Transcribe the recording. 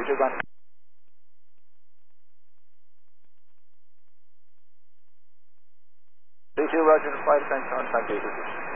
2 gun. Roger, flight attention on 5 2.